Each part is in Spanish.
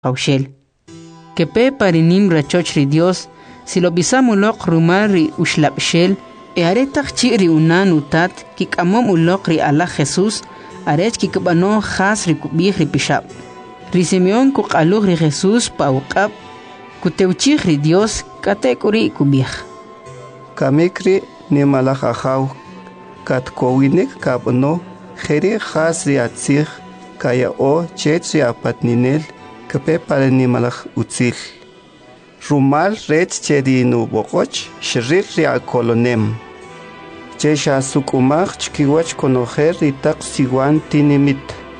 Haushel. Que pe parinim rachoch ri Dios, si lo bisamulok rumar ri ushlapshel, e aretach chi ri unan utat, kik amom ulok ri Allah Jesús, arech kik bano khas ri kubih ri pishab. Ri Simeón kuk aluh ri Jesús pa ukab, kuteuchih ri Dios, kate kuri kubih. Kamikri ni malach ahaw, kat kowinik kabno, kheri khas ri atzich, kaya o chech ri apatninel, kepe pare ni malach utzil. Rumal rech chedi nu bokoch, shrir ri akolonem. Chesha sukumach chkiwach konoher ri tak siwan tinimit.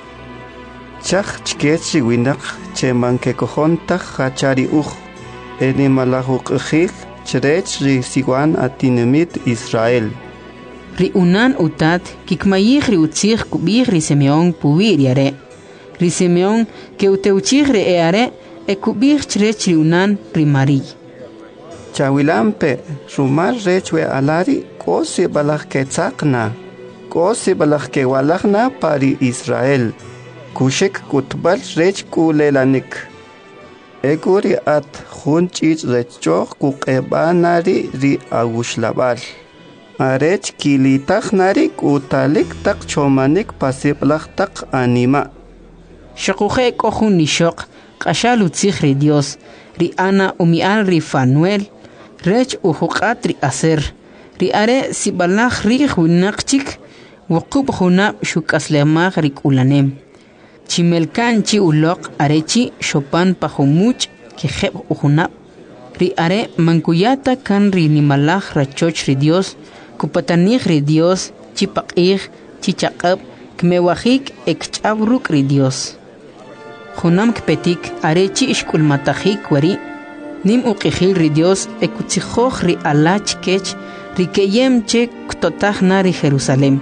Chach chkech ri winak, che manke kohontak hachari uch. Eni malach ukhil, cherech ri siwan atinimit Israel. Ri unan utat, kikmayih ri utzich kubih ri Simeón puwir yare. Ri Simeón que uteuchih ri eare, e kubih cherech ri unan ri Mari. Chawilampe, rumar rechwe alari, kosi balach ketzakna, kosi balach kewalachna pari Israel. Kushek kutbal rech kulelanik. Eguri at junchich rechoch kukebanari ri agushlabal. Arech kilitach narik utalik tak chomanik pasiblach tak anima. Shakuhe kohun nishok, kashal utzich ri Dios, ri Ana umial ri Fanuel, rech uhukat ri Aser, ri are sibalach ri hunakchik, wukub hunab shukaslemach ri kulanem. Chimelkan chi ulok arechi shopan pahumuch kiheb uhunab. Ri are mankuyata kan ri nimalach rachoch ri Dios, kupatanich ri Dios, chipakich, chichakab, kmewahik ekchabruk ri Dios. Junam kpetik arechi ishkulmatahik wari, nim uqihil ri Dios ekutzijoch ri alach kech, ri keyem che ktotach na ri Jerusalem.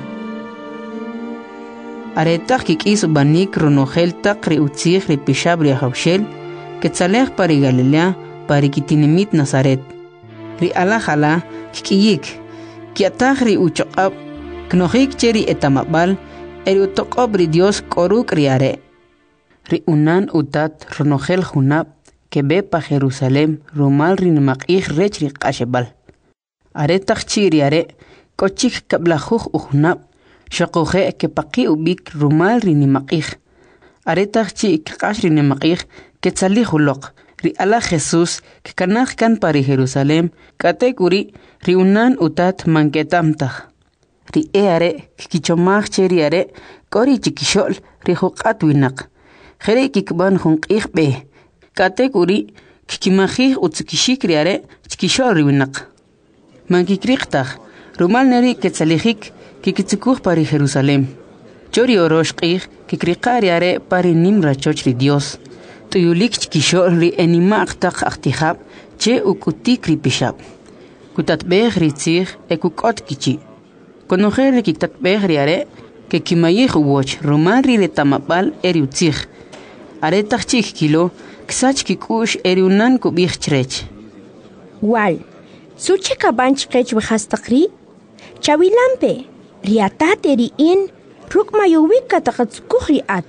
Aretach kikis banik ronogel tak ri utzich ri pishab ri Haushel, ketzalech pari Galilea, pari kitinimit Nazaret. Ri alajala kikiyik, kiatach ri uchokab, knohik cheri etamabal, eri utokob ri Dios koruk ri are. Ri unan utat ronogel junab, kebe pa Jerusalem, rumal ri nimakich rech ri kashebal. Aretach chi ri are, kochik kablajuj ujunab, shakoje que paqui ubik rumal ri nimakich. Aretach chi kash ri nimakich que tzalihulok. Ri ala Jesús que kanach kan pari Jerusalem katekuri ri unan utat manketamtach. Ri eare kichomach che ri are kori chikishol ri hukat winak. Jere kikban hunkich be. Katekuri kikimachich utzikishik ri are chikishol ri winak. Mankikrichtach rumal neri que tzalihik kikitzikuj pari Jerusalem. Chori oroshqih kikrikari are pari nimra choch ri Dios. Tuyulik chkishol ri enimaqtaq aqtihab che ukutik ri pishab. Kutatbeh ri tzih ekukot kichi. Konojer ri kitatbeh ri are que kimayih uwoch rumar ri retamapal eri utzih. Are tachchik kilo ksach kikush eri unan kubih chrech. Wal, suche kabanch kech wehastaqri? Chawilampe. Riatat eri in rukmayuwik katakatsukuh riat.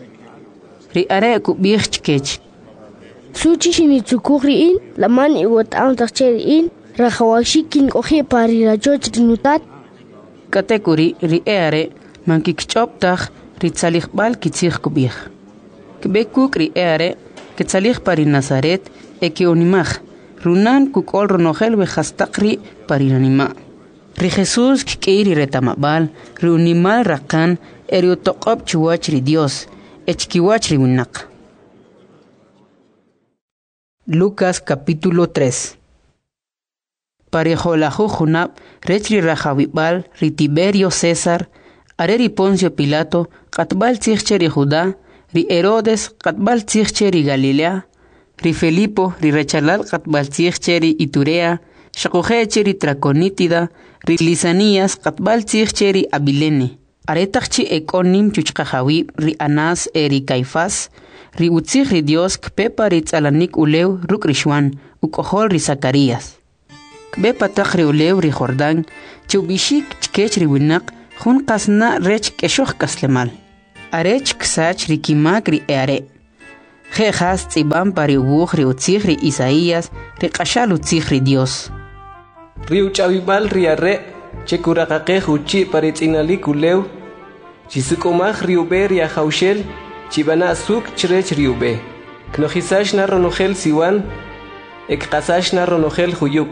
Ri are kubih chkech. Suchi shinitsukuh in laman iwat ang takcher in rakawashikin kohe pari rajoch rinutat. Katekuri ri are mankikchoptach ri tzalikbal kitzich kubih. Kbekuk ri are kitzalik pari Nazaret eke unimach runan kukol ronogel wehastakri pari nanima. Ri Jesús kikeiri retamabal, ri unimal rakan, eri utokob chuwach ri Dios, echkiwach ri winak. Lucas capítulo 3. Parejolahu junab, rech ri Rajawibal, ri Tiberio César, are ri Poncio Pilato, katbal tzihche ri Judá, ri Herodes, katbal tzihche ri Galilea, ri Felipo, ri Rechalal katbal tzihche ri Iturea, shakoheche ri Traconítida, ri Lisanías katbal tzihche ri Abilene. Aretachchi ekonim chuchkahawi ri Anás eri Caifás, ri utzich ri Dios kpepa ri tzalanik uleu ruk rishwan, ukohol ri Zacarías. Kpepa tak ri uleu ri Jordán, chubishik chkech ri winak, jun kasna rech keshoch kaslemal. Arech ksach ri kimak ri eare. Jejas tzibam pari ubuj ri utzig ri Isaías ri qashal utzig ri Dios. Riu chabibal riarre chekuraqaqe huchi paritzinali kuleu chisukomaj riube ria haushel chibana suk chrech riube knojisash na ronogel siwan ekqasash na ronogel huyub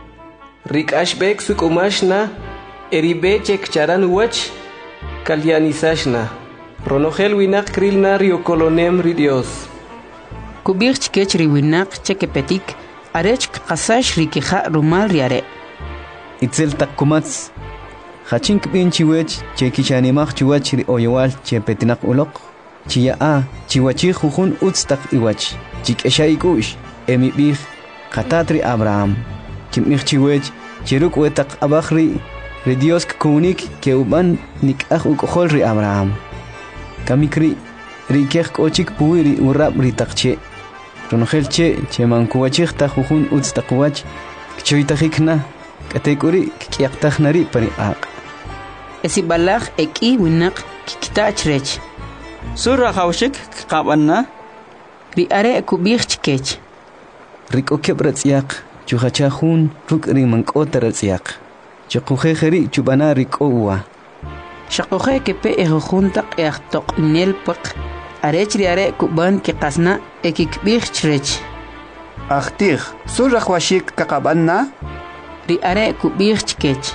rikashbek sukomash na eribe chekcharan wach kalyanisash na ronogel winak krilna rio kolonem ri Dios kubir chkech ri winak chekepetik arech qasash rikija rumal riare itzel takkumats hachink bin chiwech chekichanimaj chiwach ri oyowal chepetinak uloq chiya chiwachi jujun utstak iwach chikeshaikush emibij qatatri Abraham chimij chiwech chiruk wetak abakhri ri Dios kunik ke uban nikaj ukojol ri Abraham kamikri ri kej kochik puiri urab ri takche ronogel che mankuwachig ta jujun utstak wach choitajikna katekuri kiaqtajnari pari aq esibalaj eki winak kikitachrech Surra haushik qabanna ri are kubij chkech riko kebratsiaq chujachajun ruk ri mankotratsiaq chqujejeri chubana riko uwa shaqoje kepe ejuntaq eaqtoq inel paq arech ri are kuban ki qasna ekikbij chrech Achtih, surra washik kakabanna? ri are kubij chkech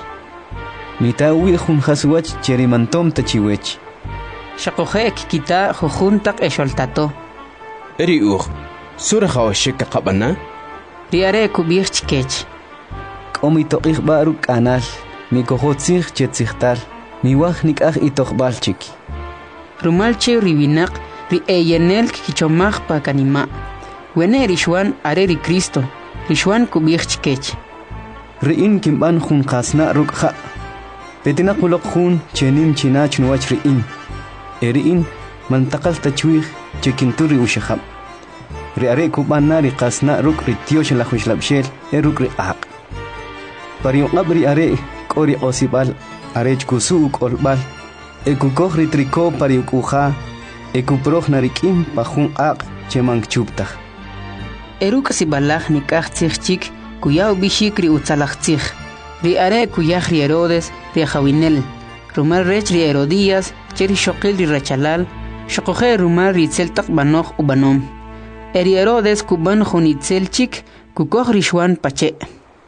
mitawi jun haswach cherimantom tachiwech shaqoje kikita jujuntaq esholtato eri surra haushik qabanna ri are kubij chkech qomitoqij baru kanal mikojotzig chetzigtal miwaj nikaj itoqbalchik rumalche riwinaq ri eyenel kichomaj pa kanima wene rishwan are ri Cristo rishwan kubij chkech riin kimban jun qasna rukja petina quloq jun chenim chinach nuwach riin eriin mantaqal tachwij chekinturi ushahab ri are kubanna ri qasna ruk ri tiosh la khushlabshel eruk ri aq pariyo qabri are qori osibal arech kusu kolbal ekukoj ri triko pariyo kuja ekuproj narikim pajun aq chemang chuptaj eruk sibalaj nikaj tzigchik kuyaw bishik ri utzalajtzig ri are kuyaj ri Herodes ri Jawinel rumal rech ri Herodías cheri shoqil ri rachalal shoqoje rumal ri tzeltaq banoj ubanom eri Herodes kuban junitzel chik kukoj ri shwan pache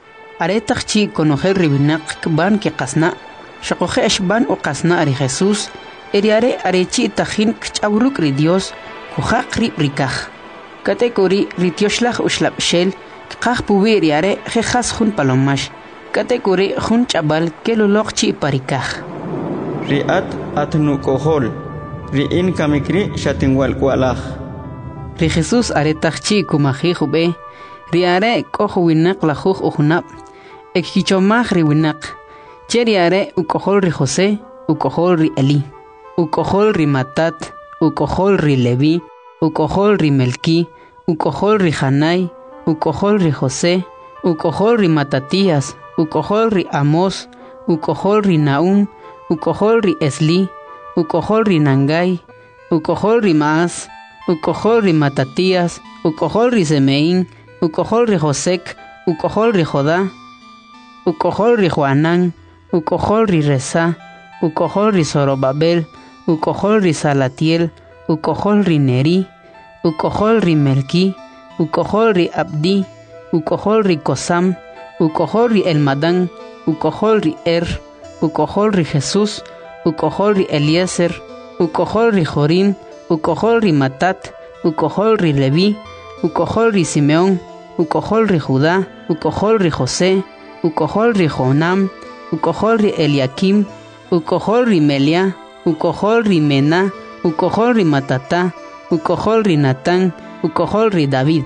aretaq chi konojel ri binaq kban ki qasna shoqoje ashban u qasna ri Jesús eri are chi tajin kchawruk ri Dios kujaq ri rikaj katekori ri tioshlaj ushlabshel qaj puwi ri are jejas jun palomash katekori jun chabal keloloq chi parikaj riat atnu kohol riin kamikri shatinwal kwalaj ri Jesús aretaq chi kumaji jube ri are koj winaq lajuj ujnab ekkichomaj ri winaq che ri are ukojol ri José ukojol ri Eli ukojol ri Matat ukojol ri Levi ukojol ri Melki ukojol ri Janai ukojol ri José ukojol ri Matatías ukojol ri Amos ukojol ri Naum ukojol ri Esli ukojol ri Nangai ukojol ri Maas ukojol ri Matatías ukojol ri Semeín ukojol ri Josek ukojol ri Jodá ukojol ri Joanán ukojol ri Resa ukojol ri Zorobabel ukojol ri Salatiel ukojol ri Neri ukojol ri Melki ukojol ri Abdi ukojol ri Kosam ukojol ri Elmadán ukojol ri ukojol ri Jesús ukojol ri Eliezer ukojol ri Jorim ukojol ri Matat ukojol ri Levi ukojol ri Simeón ukojol ri Judá ukojol ri José ukojol ri Jonam ukojol ri Eliakim ukojol ri Melia ukojol ri Mená ukojol ri Matatá ukojol ri Natán ukojol ri David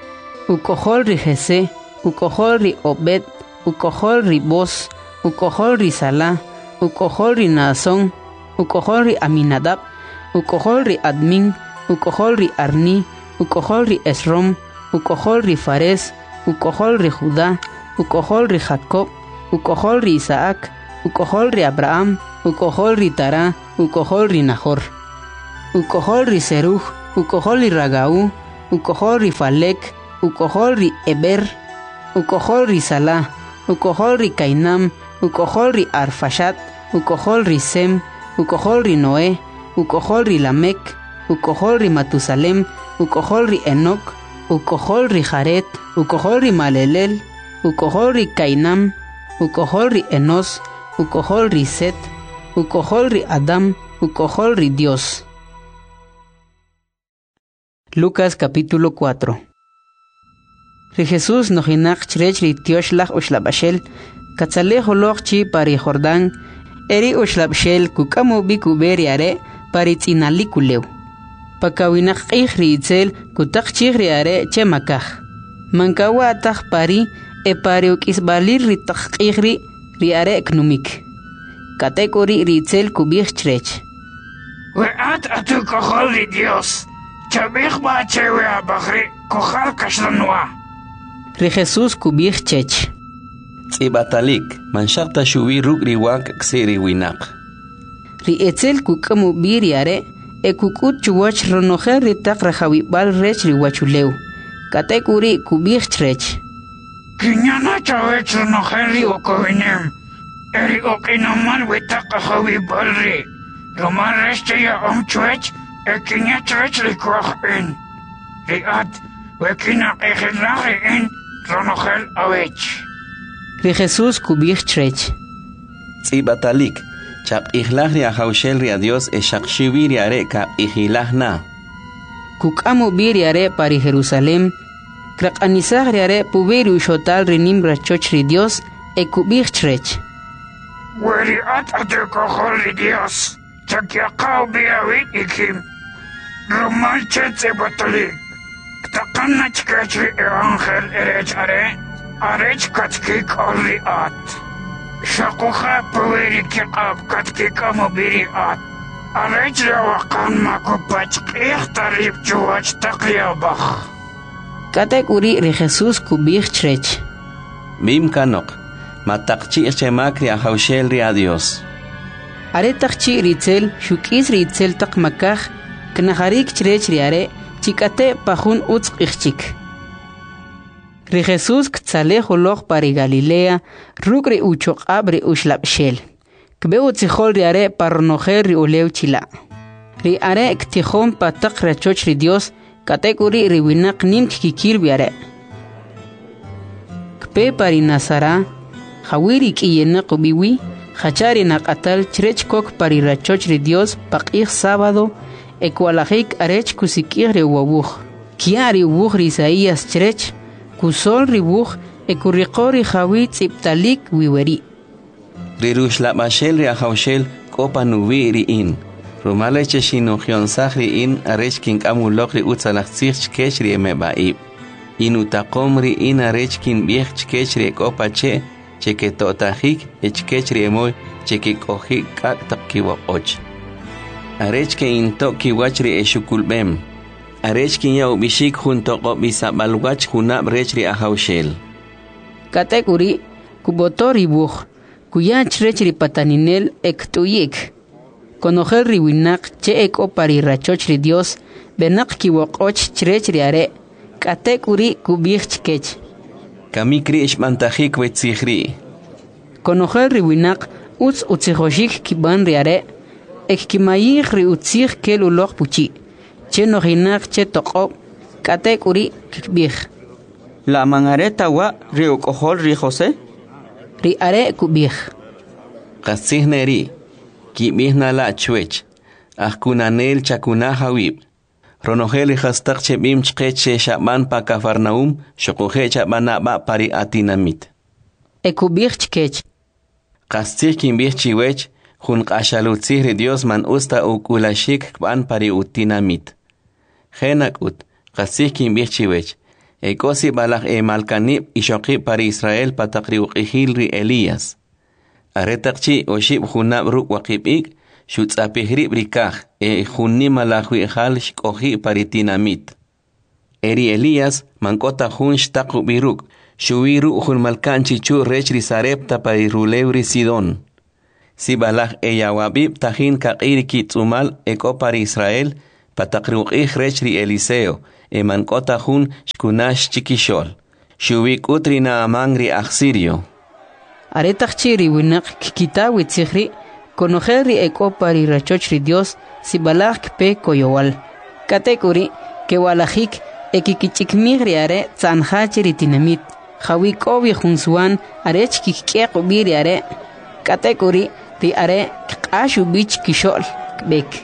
ukojol ri Jesé ukojol ri Obed ukojol ri Boz ukojol ri Salá ukojol ri Naasón ukojol ri Aminadab ukojol ri Admin ukojol ri Arni ukojol ri Esrom ukojol ri Fares ukojol ri Judá ukojol ri Jacob ukojol ri Isaac ukojol ri Abraham ukojol ri Tará ukojol ri Nahor ukojol ri Seruj ukohol ri Ragau, ukohol ri Falek, ukohol ri Eber, ukohol ri Sala, ukohol ri Kainam, ukohol ri Arfashat, ukohol ri Sem, ukohol ri Noé, ukohol ri Lamek, ukohol ri Matusalem, ukohol ri Enoc, ukohol ri Jaret, ukohol ri Malelel, ukohol ri Kainam, ukohol ri Enos, ukohol ri Set, ukohol ri Adam, ukohol ri Dios. Lucas capítulo 4. Ri Jesús nojinak chrech ri tiosh lach ushlabashel, katzale holoch chi pari Jordán, eri ushlabshel kukamu bikuberi are pari tzinalikuleu. Pakawinak ri itzel kutak chigri are che makaj. Mankawa atak pari e pari ukisbalir ri takigri ri are knumik. Katekori ri itzel kubich chrech. Weat atu kohol ri Dios. Chabich ba chewe abagri kohal kashlanwa. Ri Jesús kubich chech. Tzibatalik manshakta shuwi ruk ri wak ksiri winak. Ri etzel kukamu biri are e kukut chuwach ronojer ri tak rajawibal rech ri wachuleu. Katekuri kubich chrech. Kinyana chawech ronojer ri okowinem. Eri okinamal witak rajawibal ri. Roman reste ya omchwech e kinya chrech ri kwach in. Ri at wekina egelari in ronojer awech. Ri Jesús kubich chrech. Tzibatalik chap ihlach ri ahaushel ri a Dios e shakshiwi ri are ka ihilach na. Kukamu biri are pari Jerusalem, krak anisach ri are puberi ushotal ri nim rachoch ri Dios e kubich chrech. Weri at atu kohol ri Dios. Chakyakaw biyawit ikim. Roman chetze batalik. Ktakanna chkachri evangel erech are. Arech katkik olri at. Shakucha puveri kikab katkik amubiri at. Arech rawakan makupach ikhtarib chuwach takliyabach. Katek uri ri Jesús kubich chrech. Bim kanok. Matakchi chemakri ahaushel ri a Dios. Are takchi ritzel shukis ritzel tak makaj knaharik chrech ri are chikate pajun utz ichchik. Ri Jesús ktzale holoch pari Galilea rukri uchok abre ushlabshel. Kbe utzihol ri are parnojer ri ulew chila. Ri are ktihon patak rachoch ri Dios katekuri ri winak nim kikil biare. Kbe pari Nazara hawiri kiyena kubiwi Hachari nakatal chrech kok pari rachoch ri Dios pakich sábado ekwalajik arech kusikir ri wabuch. Kiari wuch ri Isaías chrech kusol ri wuch ekurriqori jawi tziptalik wiweri. Ri rushlabashel ri ahaushel kopa nuwi ri in. Rumaleche shinojionsach ri in arech kin amulok ri utzalachzich chkech ri emebaib. Inutakom ri in arech kin biech chkech ri kopa che cheke totajik echkech riemoy cheke kohik kak takiwa och. Arech ke into kiwach ri eshukulbem. Arech kin ya ubishik junto ko bisabalwach hunab rech ri ahaushel. Katekuri kubotori buch kuyach rech ri pataninel ektuyik. Konojer ri winak che eko pari rachoch ri Dios benak kiwak och chrech ri are. Katekuri kubich chkech. Kamikri ishmantajik wetzihri. Konojer ri winak utz utzihoshik kiban ri are ek kimayik ri utzih kel uloch puchi. Che nojinak che toko katek uri kikbich. La mangareta wa ri ukohol ri José. Ri are kubich. Qasihneri kibihna la chwech. Ahkunanel chakuna hawib. Ronogel hastak chebim chkeche shaban pa Cafarnaum, shokohe chabana ba pari atinamit. Ekubich chkech. Kastik kimbich chiwech, hun kashalutzih Dios man usta ukulashik kban pari utinamit. Henak ut, kastik kimbich chiwech. Ekosi balak malkanib ishoki pari Israel patakri uqihil ri Elías. Aretakchi oshib hunab ruk wakibik, Shutzapihri brikaj, junni malajwi hal shkohi paritinamit. Eri Elías, mankota hun shtaku biruk, shuwiru hun malkanchi chu rechri sarepta parirulewri Sidon. Si balaj eyawabib tahin kakiri kitzumal eko para Israel, pataqruqih rech ri Eliseo, emankota hun shkunash chikishol. Shubik utrina amangri Axirio. Aretachchi ri winaq kikitawi tzihri, konojer ri ekopa ri rachoch ri Dios, si balak pe koyowal. Katekuri, que walajik, ekikichikmig ri are, tzanhachi ri tinamit. Hawikobi junsuan, arech kikiek ubiri are. Katekuri, ri are, kikashu bich kishol, bek.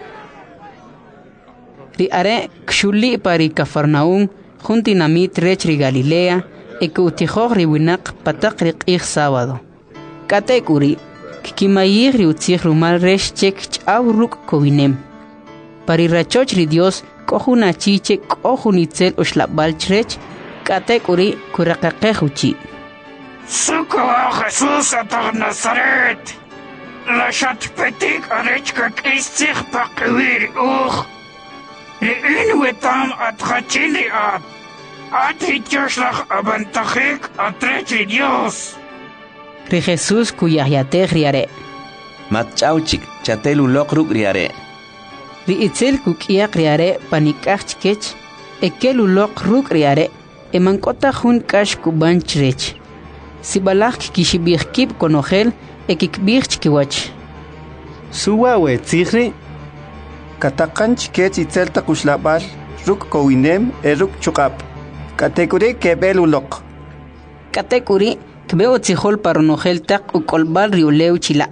Ri are, kshuli pari Cafarnaum, juntinamit rech ri Galilea, ekutijog ri winaq patak ri q'ij sábado. Katekuri, kikimayig ri utzig rumal resh chek ch'aw ruk kowinem. Pari rachoch ri Dios, kohuna chiche kohunitzel ushlabal chrech, katekuri kuraqaqej uchi. Suko Jesús atag Nazaret. La shatpetik arechka kistig pakwir uch. Ri wetam atchachili at. Atrityoslach abantachik atrechi Dios. Ri Jesús kuyayatej riare. Matchauchik, chatelu lokruk riare. Ri itzel kukiak riare panikach chikech, ekelu lokruk riare, emankota jun kash kuban chrech. Si balak kishibih kip konogel, ekikbih chikiwach. Suwawe tzihri? Katakan chikech itzel takushlabal, ruk kowinem eruk chukap. Katekuri kebelulok. Katekuri kbeo tzihol paronogel tak ukolbal riuleu chila.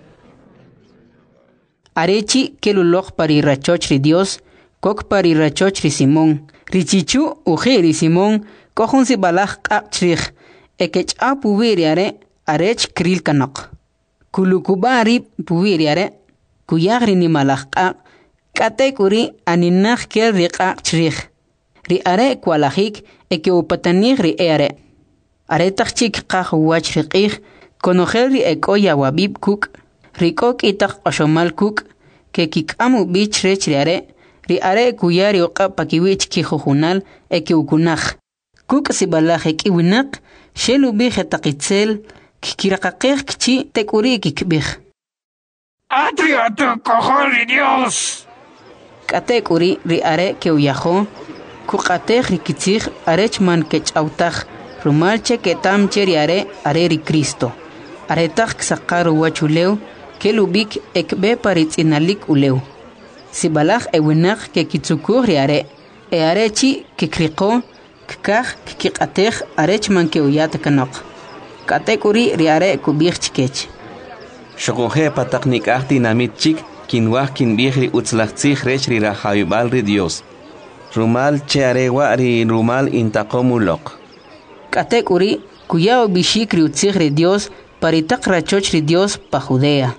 Arechi kelulok pari rachoch ri Dios, kok pari rachoch ri Simón. Richichu uji ri Simón, kohun si balak akchrich, ekech a pubiriare, arech kril kanok. Kulukubari pubiriare, kuyagri ni malak ak, katekuri aninach kel ri akchrich. Ri are kwalajik, eke upatanig ri eare. Aretachchik kach wach ri qich, konogel ri ekoya wabib kuk, Rikok itak oshomal kuk, que kikamu bich rech ri are kuyari oqa pakiwich kijujunal eke ukunaj. Kuk si balaje kiwinak, shelu bije takitzel, kikirakakej kchi tekuri kikbij. Atriatu kohori Dios. Katekuri ri are ke uyajo, kukatej rikitzij arech man kech autaj, rumalche ke tamche ri are ri Cristo. Aretaj ksakaru wachuleu, kelubik ekbe paritzinalik uleu. Si balaj ewinak ke kitsukur riare, arechi kikriko, kikaj kikatej arech man ke uyat kanok. Katekuri riare kubich chikech. Shokoje pataknik ahti namit chik, kinwah kinbihri utzlachtzich rech ri rahayubal ri Dios. Rumal che arewa ri rumal intakomulok. Katekuri kuyao bishik ri utzich ri Dios, paritak rachoch ri Dios pa Judea.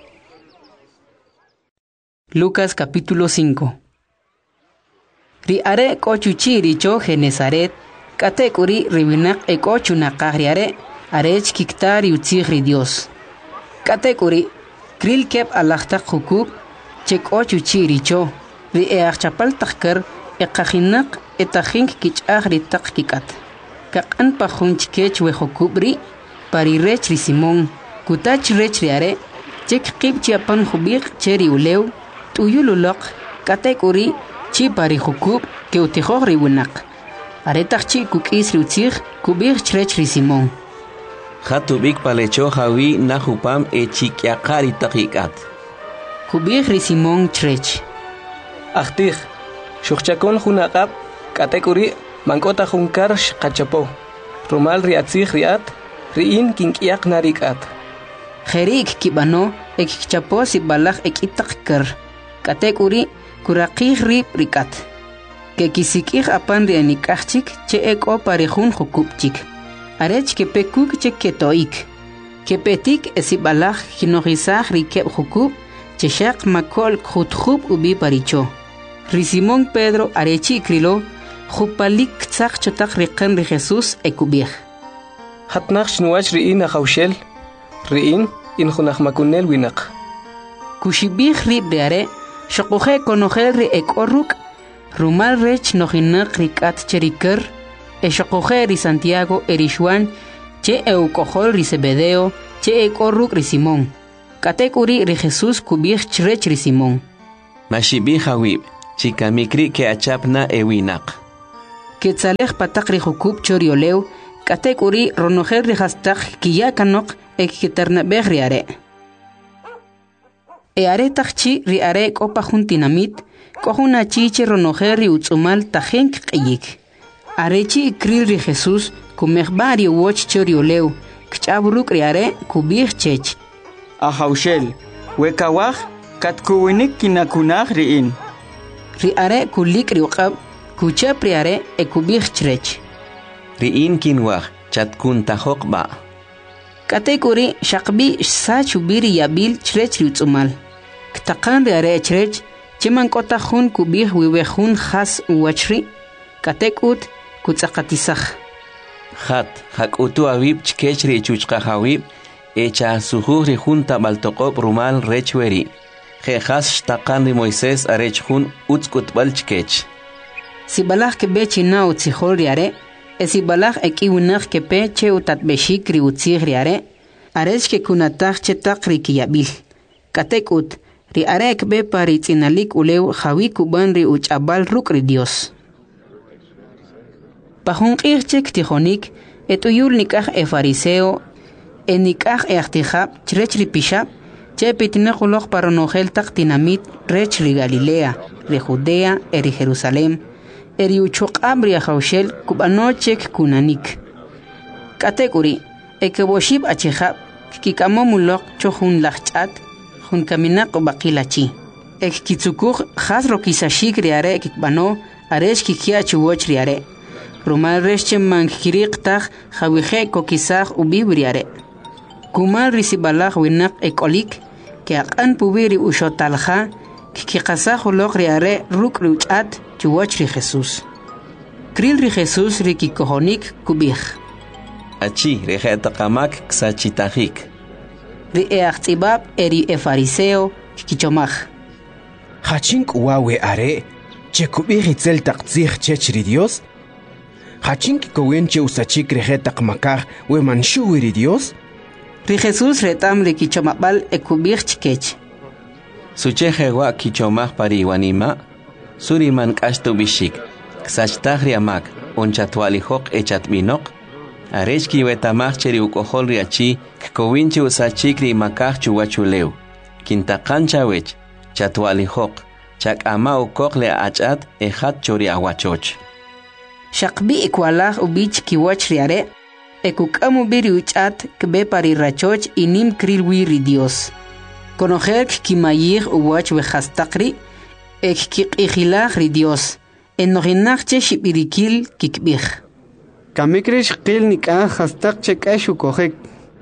Lucas capítulo 5. Ri are kochuchi richo Genesaret, katekuri ribinak ekochu nakahriare, arech kiktari utzich ri Dios. Katekuri kril kep alachtak hukub, chek ochuchi richo, ri eachapal takkar, ekajinak etahink kichah ri takkikat. Kakan pahunch kech we hukubri, pari rech ri Simón, kutach rech ri are, chek kib chiapan hubik cheri uleu, tuyululok, katekuri, chi pari hukub, ke utijog ri winak. Aretach chi kukis ri utzich, kubik chrech ri Simón. Hatubik palecho hawi nahupam echikyakari takikat. Kubik ri Simón chrech. Achtij, shukchakon hunakap, katekuri, mankota hunkar shkachapo. Rumal riatzich riat, riin kinkiak narikat. Jerik kibano, ekikchapo si balak ekitakkar. Katekuri kurakih rip rikat. Ke kisikih apan rianikachik, che eko parihun hukupchik. Arech ke pekuk che ketoik. Ke petik esibalak kinojisah rikep hukub, che shak makol khutkhub ubi paricho. Risimón Pedro arechi krilo, hupalik tzak chotak rikan ri Jesus ekubih. Hatnach shnuach riin achaushel, riin in hunach makunel winak. Kushibih rip reare, shokoje konogel ri ekorruk, rumal rech nojinak rikat cherikar, shokoje ri Santiago erishwan, che eukohol ri Zebedeo, che ekorruk ri Simón. Katekuri ri Jesus kubih chrech ri Simón. Mashibih hawib, chikamikri ke achapna ewinak. Quetzalej patakri jukub chorioleu, katekuri ronojer rihastak kiyakanok ekiternabej riare. Eare takchi riare kopa juntinamit, kohuna chiche ronojer riutsumal tajenk kiyik. Arechi kril ri Jesús kumejbari woch chorioleu, kchaburuk riare kubir chech. Ahaushel, wekawaj, katkuwinik kinakunaj riin. Riare kulik riuqab, kuchap riare ekubir chrech. Riin kinwaj, chatkun tajok ba. Katekuri shakbi sa chubiri yabil chrech riutsumal. Ktakan riare chrech, cheman kota jun kubir wiwejun khas uwachri, katekut kutzakatisaj. Hat, hakutu awib chkechri chuchkajawib, echa sujuhri junta baltoqob rumal rechweri. Jejas shtakan de Moisés arech jun utskutbal chkech. Sibalaj kebe china utzihol riare, esibalaj ekiwinaj kepe che utatbeshik ri utzih riare, arech ke kunataj chetak rikiyabil. Katekut, ri are ekbe paritzinalik uleu jawi kuban ri uchabal ruk ri Dios. Pajun irchek tijonik, etuyul nikaj fariseo, enikaj achtijab, chrech ripishab, che pitinakuloj paronogel taktinamit, rech ri Galilea, ri Judea, eri Jerusalem, eri uchokab ri Ahaushel, kubanochek kunanik. Katekuri, ekeboshib achijab, kikamomulok chohun lachchat, jun kaminak bakilachi. Ek kitsukuj jasro kisashik riare kikbano, aresh kikia chuwoch riare. Rumal resche mankiriqtaj jawije kokisaj ubibriare. Kumal risibalaj winak ekolik, ke aqan pubiri ushotalja, kikasaj ulok riare ruk ruchat chuwoch ri Jesús. Kril ri Jesús rikikohonik kubij. Achi rejetakamak ksachitajik. Ri eachtibab eri fariseo kichomaj. Hachink uawe are, che kubij itzel taktzij chech ri Dios? Hachink kowenche usachik rejetak makaj we manshuwiri Dios? Ri Jesús retam ri kichomabal ekubij chikech. Sucheje wa kichomaj pariwanima, suriman kashtu bishik, ksachtaj riamak, unchatwalijok echatminok, arechki wetamaj cheri ukohol riachi, kkowinche usachik ri makaj chuwachuleu, kintakancha wech, chatwalijok, chak ama ukok le achat ejat chori awachoch. Shakbi ekwalaj ubich kiwach riare, ekukamu biri uchat kbe pari rachoch inim kril ri Dios. Conojer kimayir uwach wejastakri, ek kikijilaj ri Dios, enojinajche shibirikil kikbij. Kamikrish qil nikah hastak chekashu kohek.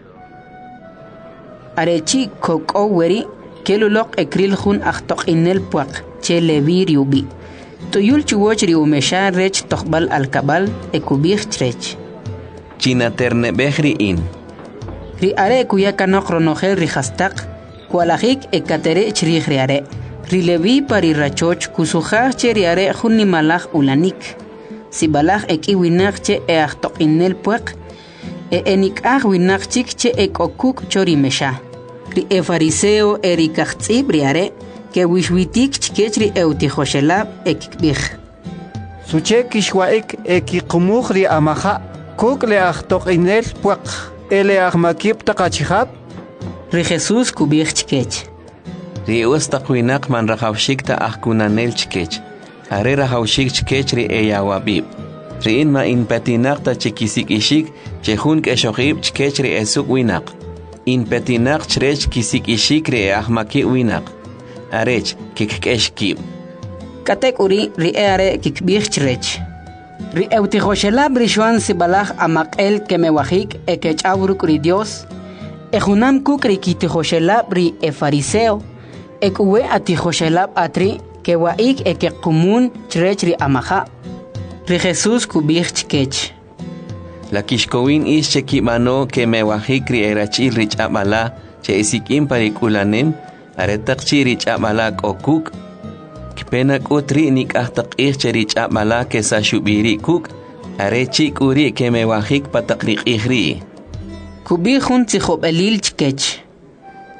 Arechi koko weri, kelulok ekril jun achtok inel puak, che levi riubi. Tuyul chuwoch riumesha rech tokbal alkabal ekubij trech. Chinaterne behri in. Ri are kuyakanok ronogel ri hastak, kualajik ekatere chrij riare. Ri levi pari rachoch kusujaj che riare junimalaj ulanik. Sibalaj ekiwinaj che achtok inel puak, enikaj winaj chik che ekokuk chorimesha. Ri fariseo erikajtzib riare, que wishwitik chkechri eutijoshelab ekikbij. Suche kishwaik ekikumuj ri amaja, kuk le achtok inel puak, ele ahmakib takachijab. Ri Jesús kubij chkech. Ri ustaqwinak man rajawshikta ahkunanel chkech. Are rajawshik chkech ri eyawabib. Ri inma inpetinaqta chikisik ishik, chejun keshoqib chkech ri esuk winak. Inpetinaq chrech kisik ishik ri ahmaki winak. Arech kikeshkib. Katekuri ri are kikbij chrech. Ri eutijoshelab rishuan sibalaj amakel kemewajik ekechawruk ri Dios. Ejunam kuk ri kitijoshelab ri fariseo. Ekuwe atijoshelab atri kewaik ekekumun chrech ri amaja. Ri Jesús kubij chkech. La kishkowin is chekibano kemewajik ri erachil rich abala che isikim parikulanem. Aretak chirich amalak okuk, kipenak utri nik ahtak chirich amala kesa shubiri kuk, arechik uri kemewajik patakrik ihri. Kubijun tzijob elil chkech.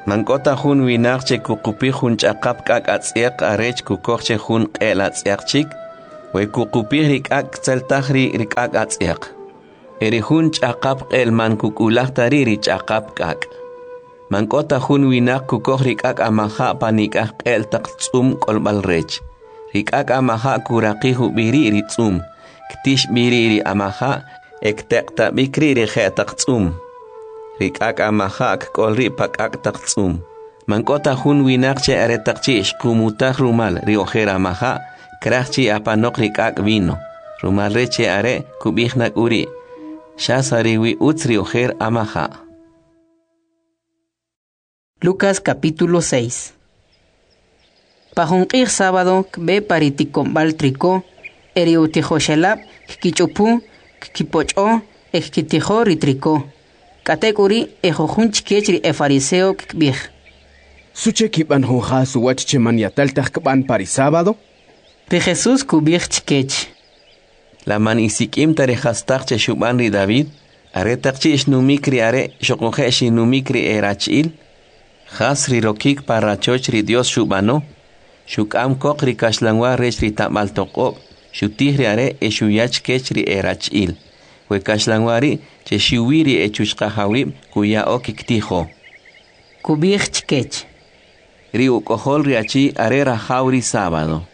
Mankota hun winak che kukupi hun chakap kak atziak arech kukok che hun qel atziak chik, we kukupi rikak tseltahri rikak atziak. Eri hun chakap qel man kukulak tariri chakap kak. Mankota hun winak kukok rikak amaha panikak qel taktsum kolbal rech. Rikak amaha kuraki hubiri ritsum, ktish biriri amaha ektekta bikri rikhe taktsum. Rikak amahak kolri pakak taktsum. Mankota hun winakche aretakchi ishkumutak rumal riojera amaha, krachchi apanok rikak vino. Rumal reche are kubihnak uri. Shasariwi utz riojer amaha. Lucas capítulo 6. Pajunqir sábado kbe paritikombal triko, eriutijoshelab, kichupu, kipocho, ekitijo ritriko. Katekuri ejojun chikechri fariseo kbih. Suche kiban hoja suwach cheman yataltaj kban pari sábado? Ri Jesús kubih chikech. La man isikim tarejastak che shuban ri David, aretakchi ishnumikri are shokoje shinumikri erachil, Hasri rokik parachoch ri Dios shubano, shukam kok ri kashlangwa rech ri tamal tokop, shutihri are eshuyach kech ri erachil. We kashlangwari che shiwiri echushkahawib kuya okiktijo. Kubih chikech. Ri ukohol riachi are rajauri sábado.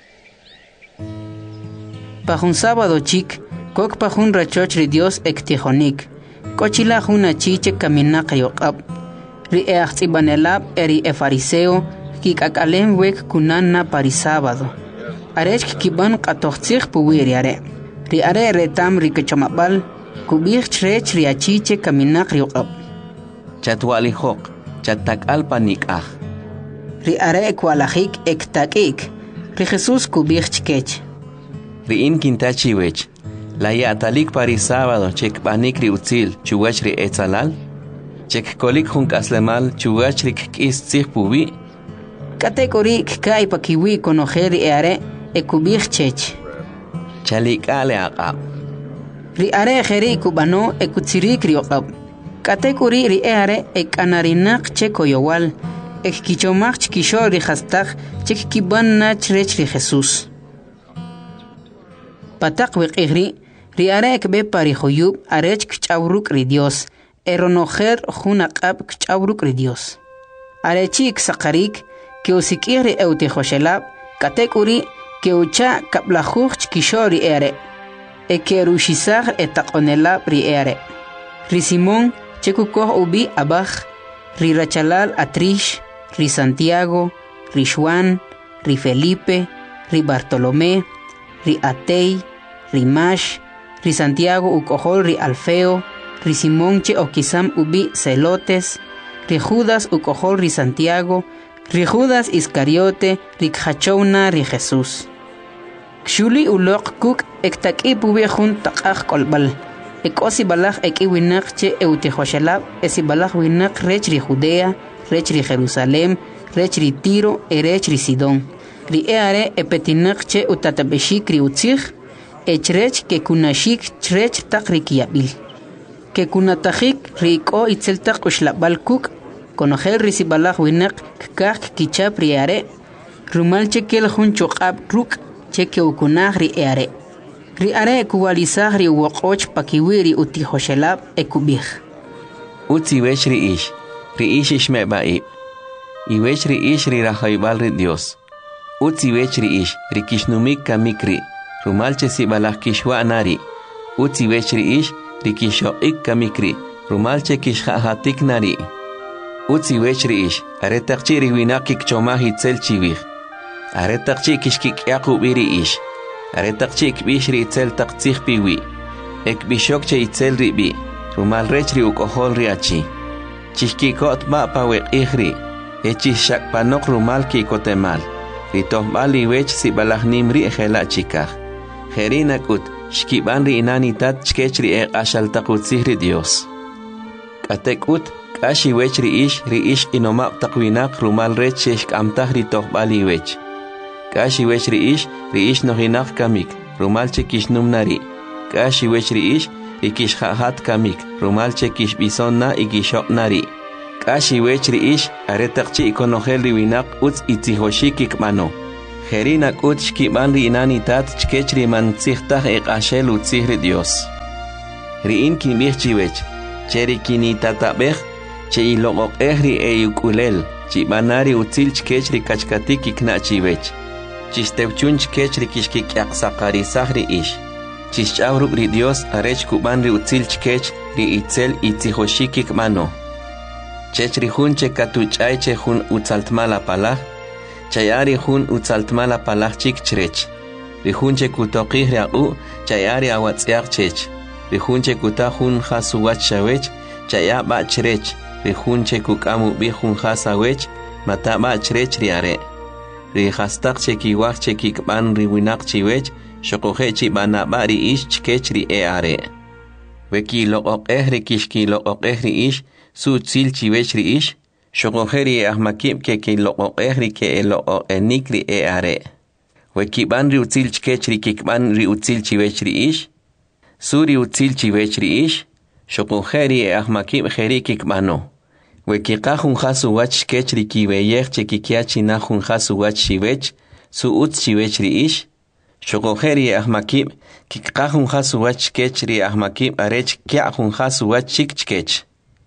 Pajun sábado chik, kok pajun rachoch ri Dios ektijonik. Kochila juna chiche kaminak yokab. Ri eachtibanelab eri fariseo kikakalem wek kunana pari sábado. Arech kikiban katochtzich puwiri are. Ri are retam ri kechamabal. Kubih chrech riachiche kaminak riokab. Chatwali hok, chatak alpanikah. Ri are kwalahik ektakik. Ri Jesús kubih chkech. Ri in kintachi wech. La yatalik pari sábado chek panik ri utzil chuwach ri etzalal. Chek kolik junk aslemal chuwach ri kis tzich pubi. Katekori kkai pakiwi konojer ri are ekubih chech. Chalik ale aqab. Ri are jeri kubano ekutsirik riokab. Katekuri ri are ekanarinak chekoyowal. Ekkichomach chkisho ri hastak chekkiban nach rech ri Jesús. Patak wekigri ri are ekbe pari joyub arech kchawruk ri Dios. Eronojer junaqab kchawruk ri Dios. Arechi iksakarik ke usikir ri eutejoshelab. Katekuri ke ucha kaplajuch chkisho ri are. Ekerushisar etakonelab ri ere. Ri Simón chekukoh ubi abaj, ri Rachalal atrish, ri Santiago, ri Juan, ri Felipe, ri Bartolomé, ri Atei, ri Mash, ri Santiago ukohol ri Alfeo, ri Simón che okisam ubi Celotes, ri Judas ukohol ri Santiago, ri Judas Iscariote, ri Khachouna ri Jesús. Shuli ulok kuk ektak ipuwehun takah kolbal. Ekosi balak winak che eutejoshelab esi balak winak rech ri Judea, rech ri Jerusalem, rech ri Tiro, rech ri Sidón. Ri eare epetinak che utatabeshik ri utzich, echrech ke kunashik chrech tak ri kiabil. Ke kunatahik ri ko itzeltak ushlabal kuk, konojer ri si balak winak kak kichap ri eare, rumal chekel hun chokab ruk, cheke ukunah ri eare. Ri are kuwalisah ri wokoch pakiwiri utihoshelab ekubih. Utsi wech ri ish ishme baib. I wech ri ish ri rahaibal ri Dios. Utsi wech ri kishnumik kamikri, rumalche si balak kishwa nari. Utsi wech ri kishoik kamikri, rumalche kishhahatik nari. Utsi wech ri aretakchi ri winakik chomahi tzel chivih. Aretakchi kishkik yakubiri Aretakchi ikbishri itzel taktzich piwi. Ekbishokche itzel ribi. Rumal rechri ukohol riachi. Chishkikot ma pawek ihri. Echishak panok rumal kikotemal. Ritohbal iwech si balahnim ri ejela chikah. Jerinakut, shkiban ri inanitat chkechri ashal takutzihri Dios. Katekut, kashi wech ri ish inomap takwinak rumal rech shkamtah ritohbal iwech. Kashi wech ri ish nohinak kamik, rumalche kishnum nari. Kashi wech ri kishhahat kamik, rumalche kishbison na ikishok nari. Kashi wech riish aretakchi ikonogel riwinak uts itzihoshikik mano. Herina kut shkiban riinani tat chkechri man tsihtah ekashel utzihri Dios. Riin kinbih chiwech, cheri kini tatabeh, che ilogok ehri eyukulel, chibanari utzil chkechri kachkatik ikna chiwech. Chistewchun chkechri kishkik yaksakari sahri ish. Chischawruk ri Dios arech kuban ri utzil chkech ri itzel itzihoshikik mano. Chechri hun che katuchay che hun utzaltmala palah, chayari hun utzaltmala palah chik chrech. Ri hun che kutokih riau, chayari awatziak chech. Ri hun che kutahun hasuwach shawech, chayaba chrech. Ri hun che kukamu bihun hasawech, mataba chrech riare. Ri hastak che kiwak che kikban ri winak chiwech, shokohe chi banaba ri ish chkech ri eare. Weki loqok ehri kishki loqok ehri ish, su tzil chiwech ri ish, shokoheri ahmakib ke loqok ehri ke loqok enik ri eare. Wekiban ri utzil chkech ri kikban ri utzil chiwech ri ish, su ri utzil chiwech ri ish, shokoheri ahmakib heri kikbano. Wekikahun hasu wach chkech ri kiweyech che kikiachi nahun hasu wach chiwech, su utz chiwech ri ish, shokoheri ahmakib kikahun hasu wach chkech ri ahmakib arech kiahun hasu wach chik chkech.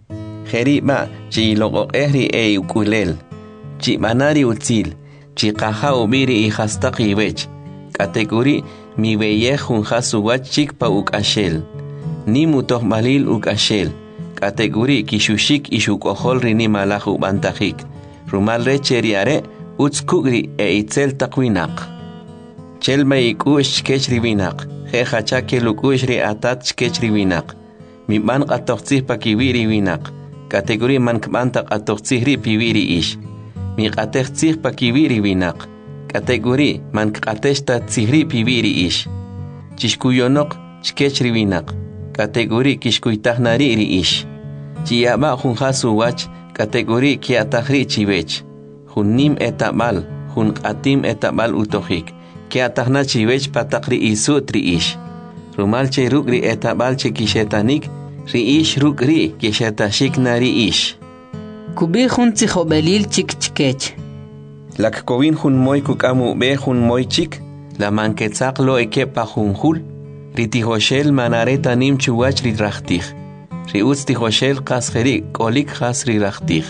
Heri ba chi loqok ehri ukulel, chi manari utzil, chi kaha ubiri i hastaki wech, kategori mi weyech hun hasu wach chik pa ukashel, ni mutoh malil ukashel, kategori kishushik ishukohol rini malahu bantahik, rumal recheri are utskugri itzel takwinak. Chelma ikush chkech riwinak, hehacha kelukush ri atat chkech riwinak, mi ban qatoqtzih pa kiwiri winak, kategori man kbanta qatoqtzih ri piwiri ish, mi qatextzih pa kiwiri winak, kategori man qatexta tzihri piwiri ish, chishkuyonok chkech riwinak, kategori kishkuytahnari ri ish, chiyaba hun hasu wach, kategori kiatahri chiwech, hun nim etabal, hun qatim etabal utohik, kiatahna chiwech patakri isut ri ish, rumal che rukri etabal che kishetanik, ri ish rukri kishetashik na ri ish. Kubi hun tzihobelil chik chkech. Lak kowin hun moy kukamu be hun moy chik, la manketzak lo ekepa hun hul, ri tihoshel manareta nim chuwach ri rachtich, ri utz tihoshel kasgeri kolik has ri rachtich.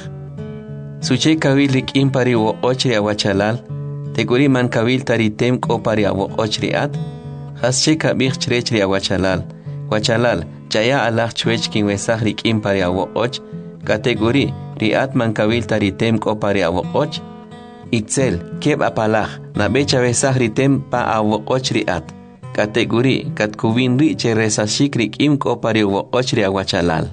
Suche kawil rik impari wo ochri awachalal, teguri man kawil taritem kopari awo ochri at, has che kabich chrechri awachalal, wachalal, chaya alach chwech kin wesach rik impari awo och, kategori riat man kawil taritem kopari awo och, itzel keb apalach na becha wesach ritem pa awo och riat, kategori kat kuwin ri che resashik rik im kopari awo och ri awachalal.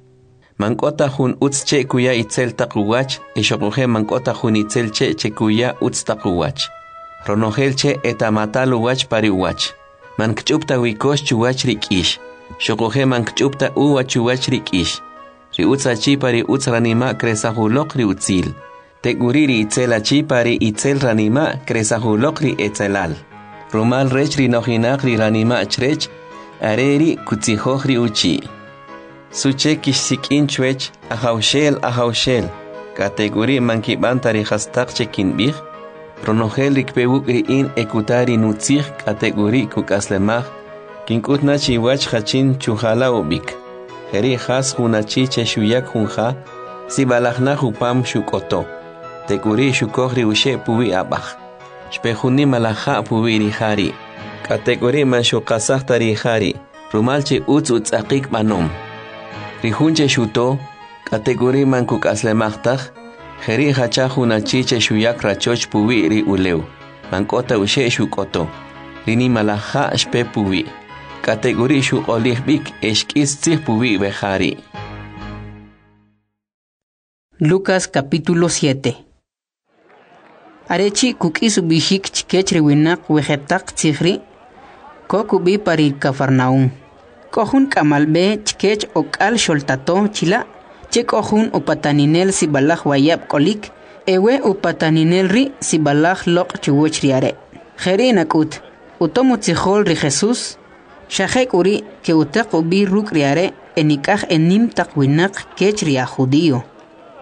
Mankota hun utz che kuya itzel takuwach, eshokuhe mankota hun itzel che kuya utz takuwach. Ronogel che etamatalu wach pari wach. Mankchupta wikosh chuwach rik ish. Shokuhe mankchupta uwach wach rik ish. Ri utza chi pari utz ranima kresahulok ri utzil. Teguri ri itzela chi pari itzel ranima kresahulok ri etzelal. Rumal rech ri nohinak ri ranima chrech, areri kutzihoch ri uchi. Suche kishsikin chwech ahaushel, kategori mankiban tarihastak chekinbih, ronogel rikpewuk in ekutari nutzih kategori kukaslemah, kinkutna chiwach hachin chuhala ubik, heri has hunachi cheshuyak hunha, sibalachna hupam shukoto, teguri shukohri ushe puwi abach, shpehuni malaha puwi rihari, kategori man shukasah tarihari, rumalche utz akik manom. Rihunche shuto, kategori man kukaslemachtaj, heri hacha hunachiche shuyak rachoch puwi ri uleu, mankota ushe shukoto, rini malaha shpe puwi, kategori shukolih bik eshkis tzih puwi behari. Lucas capítulo 7. Arechi kukis ubishik chikech riwinak wejetak tzihri, kokubi paril Cafarnaum. Kohun kamalbe chkech okal sholtato chila, che kohun upataninel sibalach wayab kolik, ewe upataninel ri sibalach lok chiwoch riare. Jeri nakut, utomu tzihol ri Jesus, shahek uri ke utak ubi ruk riare enikaj enim takwinak kech ria judío.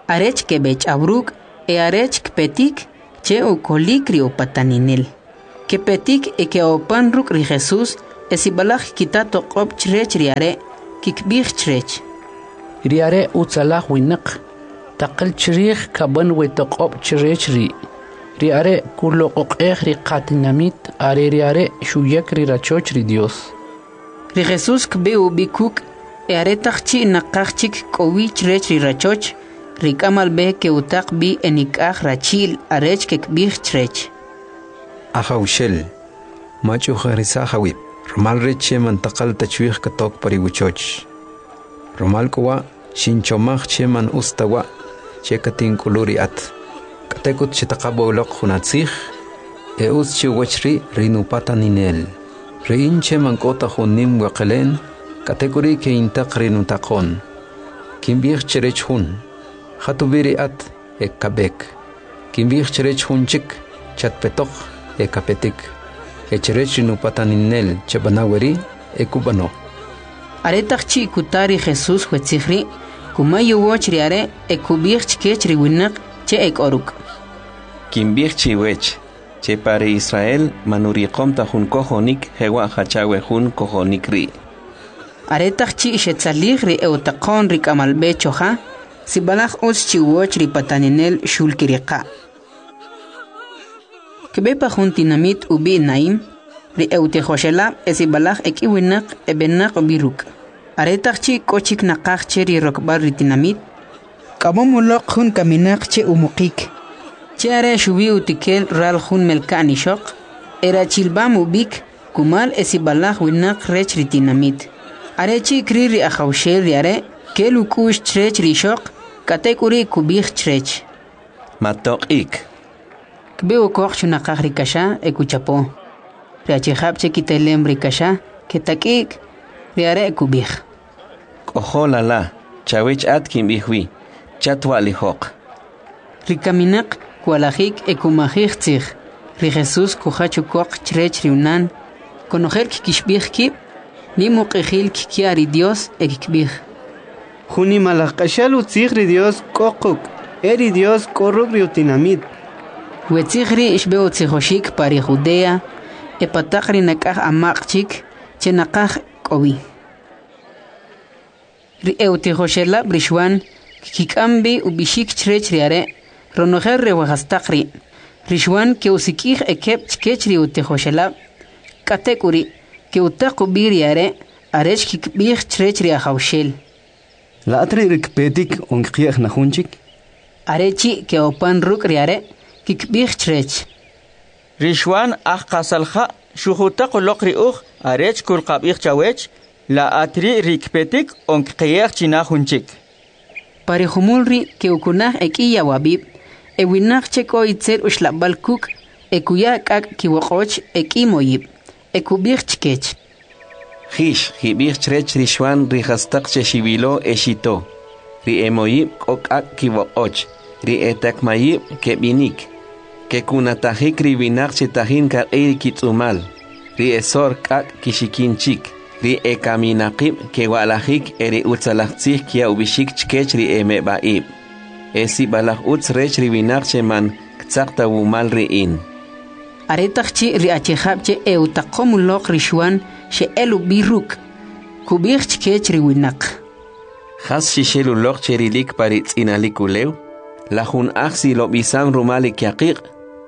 arech que bech abruk e arech que petik che o colicri o pataninel. Que petik e que o panruk ri Jesús e si balach kita toqop chrech riare kikbich chrech. Riare utzalach winak taqal chrich kaban we toqop chrech ri. Riare kuloqoq ri qatinamit are riare shuyak ri rachoch ri Dios. Ri Jesús kbe ubikuk e are tachchi naqachik kowi chrech ri rachoch ri kamal be ke utaq bi enikach rachil arech ke kbich chrech. Ahaushel machu kharisa khawib romal reche mantaqal tachwih katok pariwuchoch romal kowa shinchomach cheman ustawa chekatin kuluriat katekut chitaqaboloq khunatsig e us chiwachri rinupata ninel rein cheman kota khunim waqalen katekuri ke intaq rinutaqon kimbih cherech hun khatubiri at ekabek kimbih cherech hunchik chatpetok ekapetik cherech rinupataninel chabanaweri ekubano Aretachchi kutari Jesús huetzigri kumayu wochri are ekubich chkechri winak che ekoruk. Kimbich chiwech che pare Israel manuriqomta jun kojonik hewa hachawe jun kojonikri. Aretachchi shetzaligri eutaqon ri kamalbe choja sibalach os chiwochri pataninel shulkiriqa. Kebepa jun tinamit ubi naim ri eutejoshela esibalach ekiwinak ebenak biruk. Aretachchi kochik naqachche ri rokbar ri tinamit kamomulok jun kaminaqche umukik. Che are shubi utikel ral jun melkani shok era chilbam ubik kumal esibalach winak rech ri tinamit. Arechi kri ri ahawshel ri are kelukush chrech ri shok katekuri kubich chrech. Matokik. Kbeo koch chunaqach ri kasha ekuchapo. Riachihab che kitelem ri kasha ketakik ri are ekubich. Koholala chawech at kimbihwi chatwa lihok. Ri kaminak kualajik ekumajik tzig. Ri Jesús kuchachukok chrech ri unan konojer kikishbich kip ni muqijil kikiari Dios ekikbich. Juni malakashal utzig ri Dios kokuk eri Dios korruk ri utinamit. Wetzigri ishbeo tzijoshik pari Judea epatakri nakaj amaqchik che nakaj kobi. Ri eutijoshela brishwan kikambi ubishik chrech riare ronojer rewajastakri rishwan ke usikij ekep chkech ri utijoshela katekuri ke utakubi riare arech kikbij chrech ri ahawshel. La atri rikpetik onqiaj najunchik Arechi ke opan ruk riare kikbich chrech. Rishwan qasalha shuhuta qoloqri uq arech kulqabich chawech la atri rikpetik onqiyaj chinahunchik. Parihumulri ke ukunaj ekiya wabib ewinaj cheko itzel ushlabalkuk ekuya kak kiwoqoch ekimoyib ekubich chkech. Hish hibich chrech rishwan rihastak cheshibilo eshito ri emoyib kokak kiwoqoch ri etakmayib kebinik que kunatajik ribinak chetahin kar kitsumal ri esor kak kishikinchik ri ekaminaqib ke walajik eri utzalajtzih kia ubishik chkech ri emebaib esi balaj utz rech ribinak cheman ktzakta wumal riin. Aretachchi ri achejabche eutaqomulok rishwan she elu biruk kubich chkech ri winak. Has shishelulok cherilik paritz inalikulew la jun aksi lo bisan rumali kiaqiq.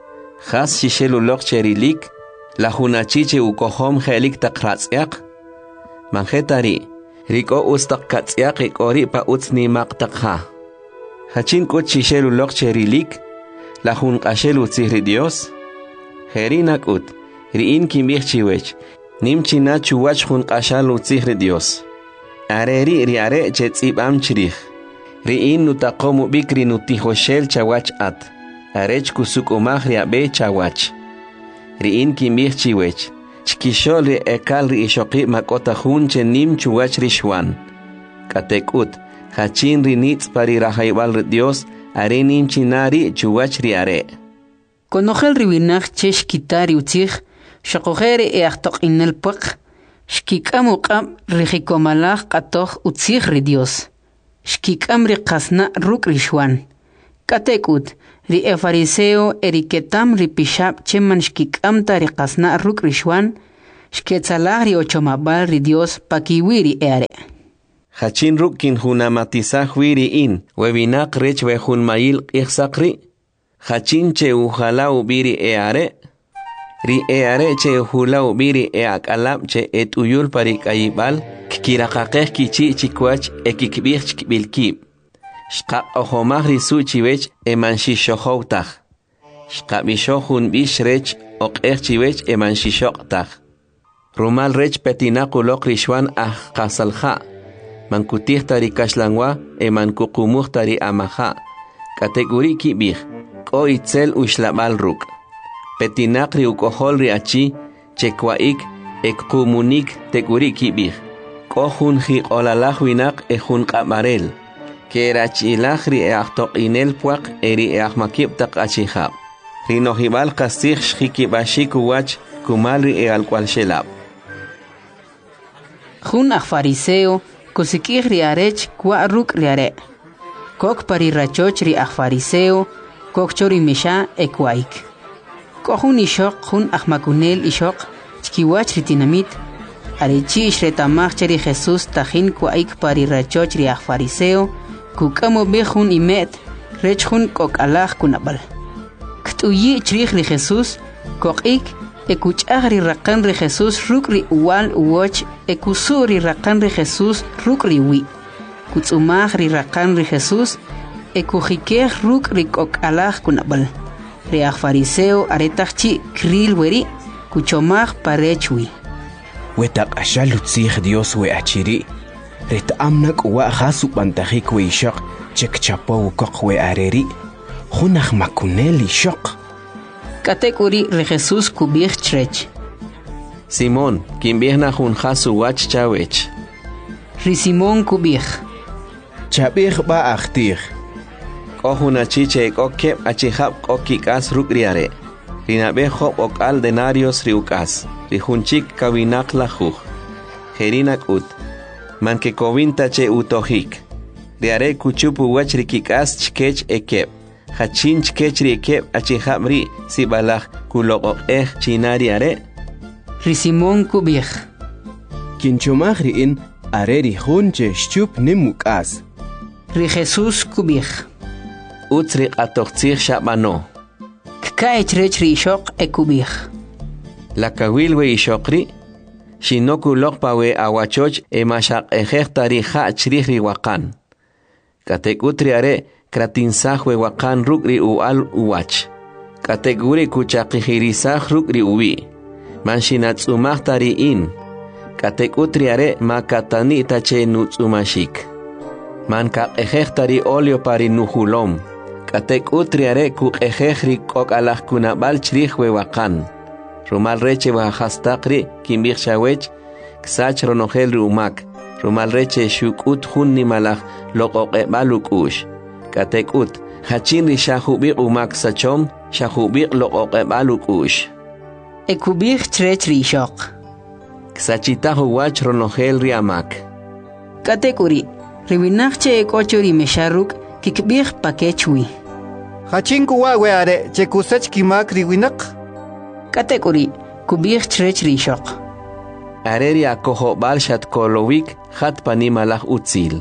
Has shishelulok cherilik la jun achiche ukohom helik taqratzyak. Manjetari riko ustak katzyak ikori pa utsni maqtakha. Hachin kot shishelulok cherilik la jun qashelu tzihri Dios. Herinak ut riin kimbih chiwech nimchina chuwach jun qashalu tzihri Dios. Areri riare chetzibam chirih. Riin nutaqomu bikri nutijoshel chawach at. Arech kusuk umah riabe chawach. Riin kimbih chiwech. Chkishol ri ekal ri ishoqi makota hun chenim chuwach rishwan. Katekut. Hachin ri nitz pari rahaybal Dios. Arenim chinari chuwach riare. Konojel ribinaj chesh kitari utzig. Shakojere e achtok inel puk. Shkikamuqam rijikomalaj qatoj utzig ri Dios. shkikam ri qasna ruk rishwan. Katekut, ri fariseo eriketam ri pishab cheman shkikamta ri qasna ruk rishwan, shketzalah ri ochomabal ri Dios pakiwiri eare. Hachin rukin hunamatizah wiri in, webinak rech wehun mail ichsakri. Hachin che uhala ubiri eare. Ri eare che uhula ubiri eakalab che et uyul parik ayibal, kikirakakeh kichi chikwach ekikbich chikbilkib. Shkap ohomah risu chiwech emanshishohoutah. Shkap bishohun bish rech okeh chiwech emanshishoktah. Rumal rech petinakulok rishwan kasalha. Mankutih tari kashlangwa emankukumuh tari amaha. Kategori kibih. Ko itzel ushlabal ruk. Petinak ri ukohol ri achi, chekwaik, ekumunik teguri kibih. Ko hunji olalah winak ehun kamarel. Kerachilah ri eachtok inel puak eri eachmakib tak achihab. Rinohibal kasih shikibashik wach kumal ri ealkwal shelab. Hun fariseo, kusikih ri arech kwa ruk ri are. Kok pari rachoch ri fariseo, kok chori misha ekwaik. Kohun ishok hun makunel ishok chkiwach ritinamit arechi ishretamach cheri Jesus tajin kwaik pari rachoch ri fariseo kukamo behun imet rechhun kok alach kunabal ktuyi chrich ri Jesus kokik ekuchag ri raqan ri Jesus ruk ri uwal uwoch ekusuri raqan ri Jesus ruk ri wi kutsumag ri raqan ri Jesus ekujikeh ruk ri kok alach kunabal Ri fariseo aretachchi kril weri kuchomag parechwi. Wetak ashalutzih Dios we achiri. Ret amnak wa khasu bantahik we ishaq chek chapo kok we areri. Hunach makunel ishaq. Katekuri ri Jesus kubich trech. Simón, quien viene hun khasu wach chawech. Ri Simón kubich. Chabich ba achtih. Kohuna chiche kokep achihab kokikas rukriare. Rinabe hop okal denarios riukas. Rihunchik kawinak lahuj. Herinak ut. Manke kovinta che utohik. Riare kuchupu wach rikikas chkech ekep. Hachin chkech rikep achihab ri sibalach kulok chinariare. Ri Simón kubich. Kinchomag riin are rihunche shchup nimukas. Ri Jesus kubich. Utsri atochtzir shabano. Kkaech rech ri ishok ekubich. La kawilwe ishokri. Shinoku lokpawe awachoch emashak ejektari ha chrihri wakan. Katek utri are kratinsahwe wakan rukri ual uwach. Katek uri kuchakihirisah rukri uwi. Manshinatsumahtari in. Katek utri are makatani tache nutsumashik. Manka ejektari olio pari nuhulom. Katek utriare ku ejejri kok alah kunabal chrihwe wakan. Rumal reche wahastakri kimbich shawech ksach ronogel rumak. Rumal reche shukut hunni malach lokoke balukush. Katek ut hachin ri shahubik umak sachom shahubik lokoke balukush. Ekubich trech ri ishok. Ksachitahu wach ronogel riamak. Katek uri riwinachche ekochori mesharuk kikbich pakechwi. Hachinku wawe are chekusach kimak riwinak. Katekuri kubich trech rishok. Areri akoho balshat kolowik hat panimalach utzil.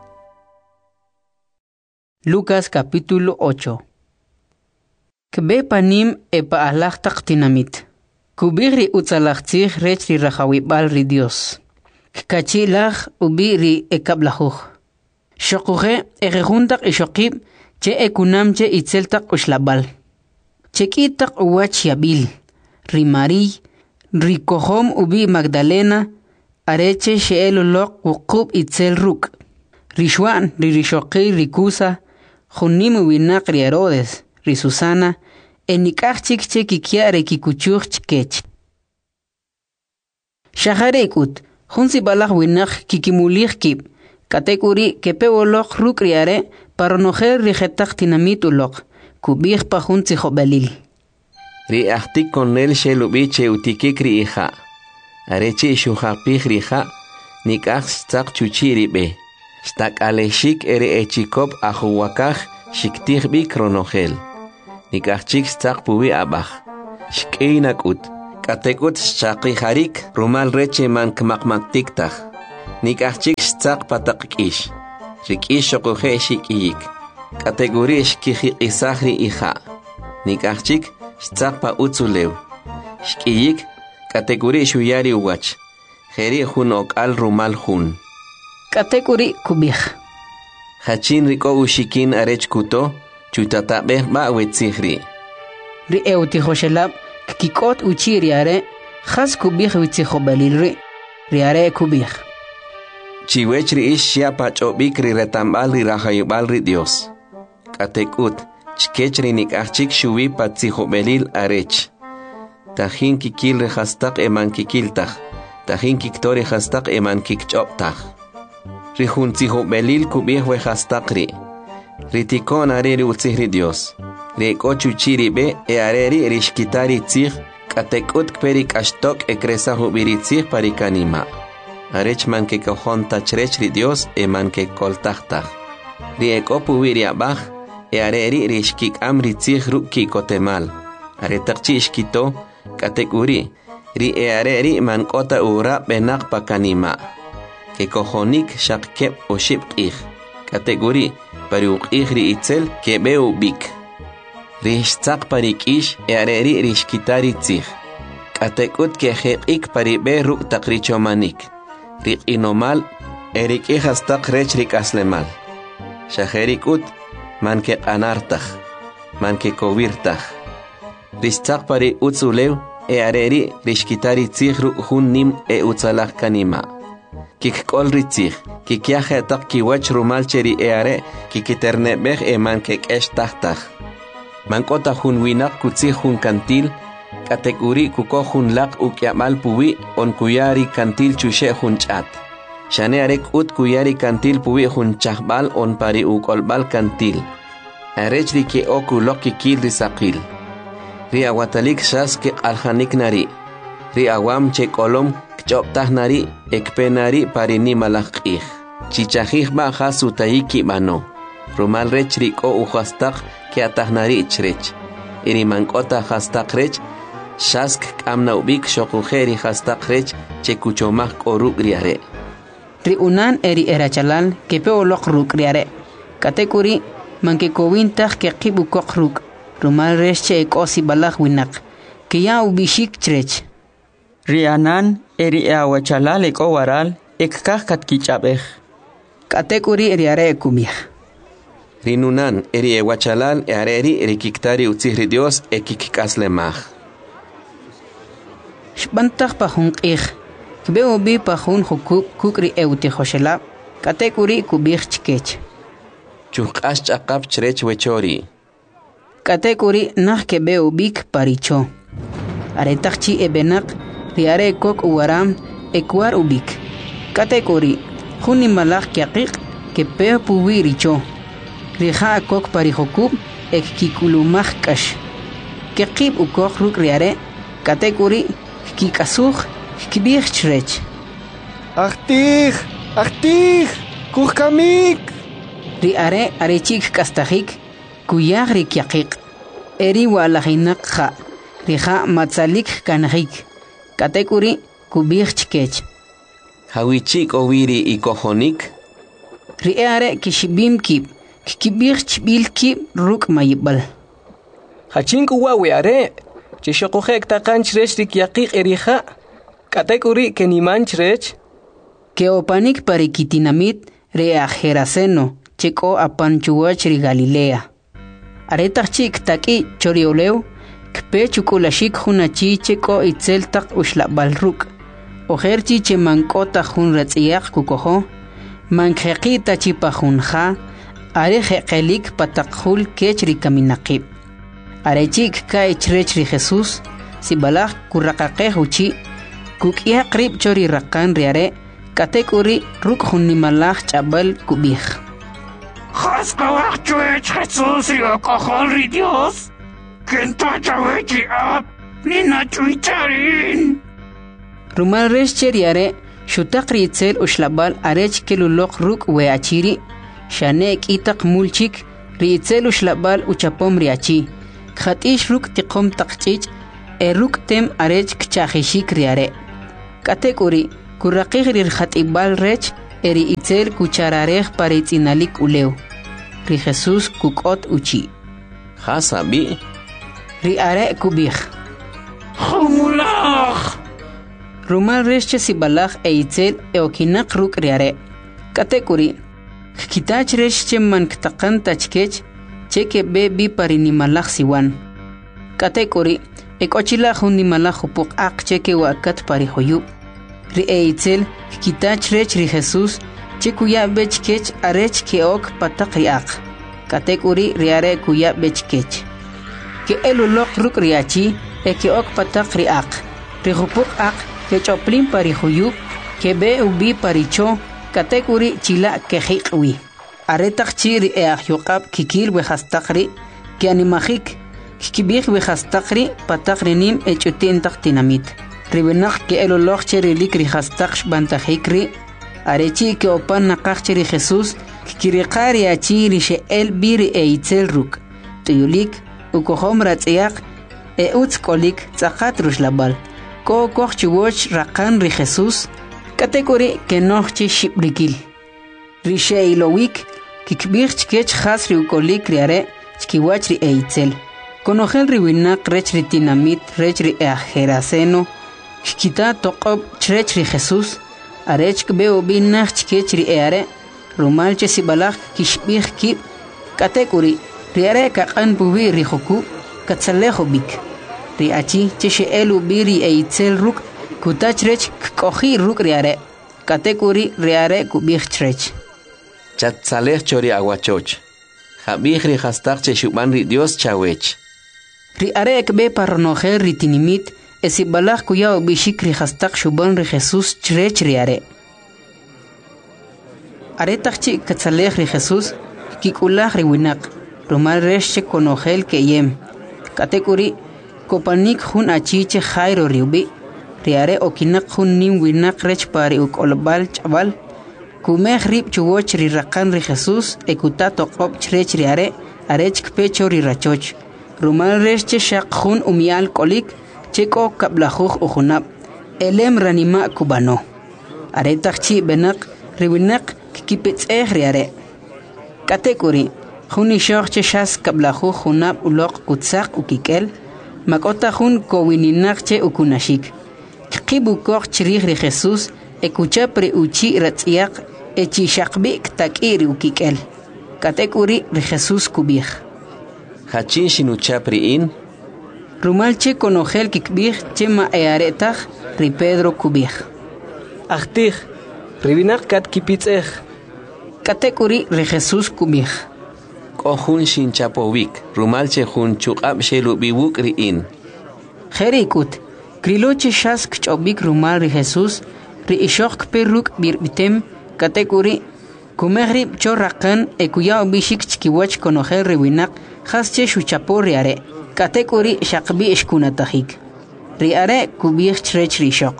Lucas capítulo 8. Kbe panim epa alach taktinamit. Kubiri utzalachtzich rech ri rachawibal ri Dios. Kachilach ubiri ekablahuch. Shokuhe egejuntak ishokib che ekunamche itzeltak ushlabal. Chekitak uwach yabil. Rimari, rikohom ubi Magdalena, areche sheelolok wukub itzel ruk. Rishwan, ririshoki rikusa, junimu winak Herodes, risusana, enikach chikche kikiare kikuchuch chkech. Shaharekut, junsi balach winak kikimulich kib, katekuri kepewolok ruk riare, paronojer rijetak tinamit ulok, kubich pa junsi jobelil. Ri ahtik konel shelubiche utikikri iha. Areche shuhapich riha, nikach tzak chuchiri be. Xtakaleshik eri echikop ahuwakaj xiktihbik ronogel. Nikachik stak puwi abaj. Xkeinakut. Katekut xaqiharik rumal reche man kmakmaktiktaj. Nikachik stak patakkish. Rikish shokuhe xikiyik. Kategori xkijikisahri ija. Nikachik stak pa utzulew. Xkiyik kategori xuyari uwach. Jeri jun okal rumal jun. Kategori kubij. Hachin riko ushikin arech kuto, chutatabeh ba wetzihri. Ri eutihoshelab, kikot uchi riare, khas kubij witzihobalilri, riare kubij. Chiwech ri ish shiapa chobik ri retambal ri rahayubal ri Dios. Katekut, chkech ri nikachik shuwi patzihobelil arech. Tajin kikil ri hastak eman kikiltaj, tajin kiktori hastak eman kikchoptaj. Rihun tzihobelil kubih we hastakri. Ritikon areri utzihri Dios. Reko chuchiri be e areri rishkitari tzih. Katekut kperi kashtok e kresa hubiri tzih parikanima. Arech man ke kohon tachrech ri Dios e man ke koltachtach. Rieko puwiri abaj e areri rishkik amri tzih rukki kotemal. Aretakchi ishkito katekuri. Ri e areri man kota ura benak pakanima. Que cojonik shakep o shipqih. Kategori pariuqih ri itzel que beu bik. Rishtzak parikish e areri rishkitari tzih. Katekut que heqik paribe ruk takrichomanik. Rik inomal erik ihastak rech rik aslemal. Shaherikut man que anartaj. Man que kovirtaj. Rishtzak pari utzulew e areri rishkitari tzih ruk hun nim e utzalak kanima. Kik kol ritzih, kik yahe tak kiwach rumal cheri eare, kik iternebeh eman kek esh tahtaj. Man kota hun winak kutzih hun kantil, kategori kuko hun lak ukyamal puwi on kuyari kantil chushe hun chat. Shane arek ut kuyari kantil puwi hun chahbal on pari ukolbal kantil. Arech di ke oku loki kil risakil. Ri awatalik shas ke alhanik nari. Ri awam che kolom Choptah nari ekpenari parini malakih. Chichahih ba hasutayiki mano. Rumal rech riko uhastak ke atah nari chrech. Iri mankota hastak rech. Shask kamna ubik shokujeri hastak rech chekuchomah koruk riare. Ri unan eri erachalal ke peolok ruk riare. Katekuri manke kowintah ke kibukok ruk. Rumal rech che ekosi balak winak. Ke ya ubishik chrech. Rianan eri awachalal eko waral ekkah katkichapej. Katekuri riare kumih. Rinunan eri ewachalal areri rikiktari utzihri Dios ekikikaslemaj. Shbantaj pahun qih. Kbeo bi pahun hukuk kukri eutihoshela. Katekuri kubih chkech. Chuqash chaqap chrech wechori. Katekuri nah kebeo bik paricho. Aretakchi ebenak riare kok uwaram ekwar ubik. Kategori juni malak kiaqiq que pe puwiricho. Riha kok parihokub ek kikulumaj kash. Kekib ukok ruk riare kategori kikasuj kibih chrech. Achtih, kuhkamik. Riare arechik kastajik kuyag rikiaqiq. Eri walahinak ja. Riha matzalik kanajik. Katekuri kubih chkech. Hawichik owiri y kojonik. Riare kishibim kib. Kibih chbil kib ruk mayibal. Hachinku wawe are. Chishokohek takan chrech rikiaqiq erija. Katekuri keniman chrech. Keopanik parikitinamit reajeraceno. Cheko apanchuach ri Galilea. Aretach chik taki chorioleu. Kpe chukulashik hunachi cheko itzel tak ushlabal ruk. Ojerchi che mankota hun ratziyak kukoho. Mankheqita chipa hunja. Are jeqelik patakhul kechri kaminaqib. Arechik ka ichrechri Jesús. Sibalak kurraqaqe huchi. Kukia qrib chori raqan riare. Katekuri ruk hunimalak chabal kubih. Jaskawak chuech Jesús y okohol Dios. Kenta chawechi ap nina chuicharin. Rumal rescheriare Shutaq ritzel ushlabal arech kelulok ruk weachiri. Shanek itak mulchik ritzel ushlabal uchapom riachi. Khatish ruk tiqom taqchich ruk tem arech kchahishik riare. Katekuri kuraqig rir khatibal rech eri itzel kuchararej paritzinalik uleu. Ri Jesús kukot uchi. Hasabi. Ri are kubij. Humulach. Rumal reche sibalach itzel okinak ruk riare. Katekuri kitach reche man ktaqan tachkech cheke bebi parinimalach siwan. Katekuri ekochila hunimalach upuk ak cheke wakat parihoyub. Ri itzel kitach rech ri Jesús chekuya bechkech arech keok pataqriak. Katekuri riare kuya bechkech. Ke elulok ruk riachi keok pataqriak. Rihupuk ak ke choplin parihuyub ke be ubi paricho katekuri chila kejiqwi. Aretak chiri yuqab kikil wehastaqri ke animajik kikibih wehastaqri pataqrinim echutintak tinamit. Ribenak ke elulok cheri likri hastaqsh bantajikri arechi ke opan naqachiri Jesús kikiriqari achiri she el biri itzel ruk tuyulik ukohom ratsiaq utskolik tsaqat rushlabal ko kochwoch raqan ri Jesús katekuri ke nochi shibrikil rishe ilowik kikbich kech khas ri ukolik riare chkiwach ri itzel konogel ri winak rech ri tinamit rech ri ajeraseno kita toqob chrech ri Jesús arech kbeo binach chkech ri eare rumal che sibalach kishbih kib katekuri riare kaqan buwi ri khoku katsalejo bik ri achi che elu biri eitzel ruk kutachrech kohi ruk riare katekuri riare kubih chrech Chatsalech chori aguachoch Habih ri hastaq che shuban ri Dios chawech ri are kbe parnojer ri tinimit esibalach kuya bishik ri hastaq shuban ri Jesús chrech riare Aretachchi katsalech ri Jesús kikulach ri winak rumal resche konogel keyem katekuri kopanik hun achiche jairo riubi riare okinak hun nim winak rech pari ukolbal chaval kumeh rib chuwoch ri raqan ri Jesús ekutato qop chrech riare arech kpecho ri rachoch rumal resche shaq hun umial kolik cheko kablajuj ujunab elem ranima kubano aretachchi benak riwinak kipets riare katekuri huni shoch shas kablahu hunab ulok kutsaq ukikel makota hun kowininak ukunashik kibu koch chrih ri Jesús ekucha pre uchi ratsiaq echi shaqbi takiri ukikel katekuri ri Jesús kubih Hachin shinucha priin rumalche konogel kikbih chema earetach ri Pedro kubih Achtih ribinak kat kipitsej katekuri ri Jesús kubih Kohun shin chapovik rumalche hun chuqab shelubiwuk riin Jerikut kriloche shas kchobik rumal ri Jesús ri ishok perruk birbitem katekuri kumehrib chorraqan ekuya bishik chkiwach konogel riwinak khasche shuchapo riare katekuri shaqbi ishkunatajik riare kubih chrech rishok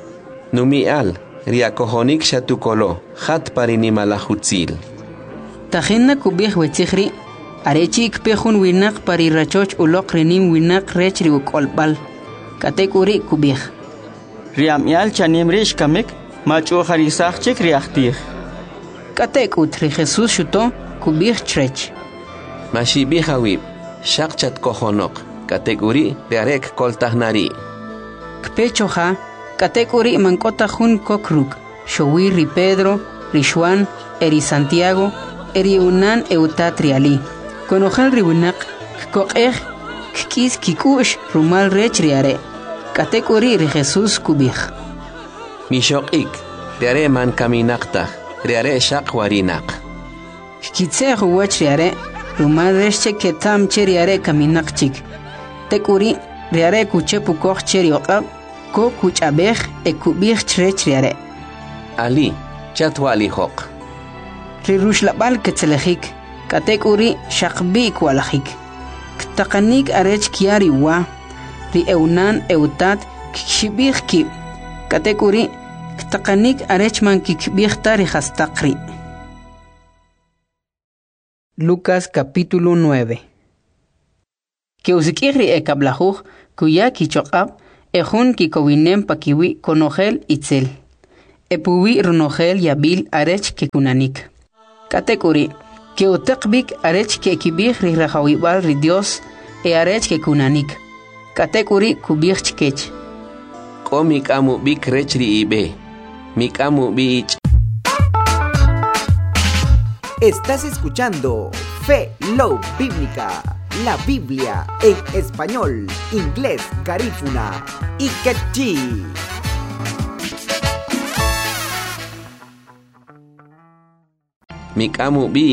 Numial riakohonik shatukolo hat parinimalahutzil Tajinna kubih wetzihri arechi ikpehun winak parirachoch ulok renim winak rech riukolbal katekuri kubih Riamial chanim rish kamek machu harisach chik riachtih Katekut ri Jesús shuto kubih chrech Mashibi hawib shaqchat kohonok katekuri riarek koltahnari Kpechoha katekuri mankota hun kokruk showi ri Pedro ri Juan eri Santiago eri unan eutatriali konojal ri winak koqej kis kikush rumal rech riare katekuri ri Jesús kubih Mishokik riare man kaminaqta riare shaq warinak kitse huwach riare rumal rech ketam cheriare kaminaqchik tekuri riare kuchepu koch cherioqab ko kuchabej ekubih chrech riare Ali chatwali hoq ri rushlabal ketzelejik katekuri shaqbi kwalajik ktaqanik arech kiari wa ri eunan eutat kshibih ki katekuri Taqanik arechman kikbichtari hastaqri. Lucas capítulo 9. Que usikiri ekablajuj kuya kichokab ejun kikowinem pakiwi konogel itzel. Epuwi runogel yabil arech kekunanik. Katekuri que utekbik arech kekibij rihrawibal ri Dios e arech kekunanik. Katekuri kubij chkech. Ko mikamu bik rechri ibe. Mikamu bich. Estás escuchando Fe Love Bíblica, la Biblia en español, inglés, garífuna y quechí. Mikamu bi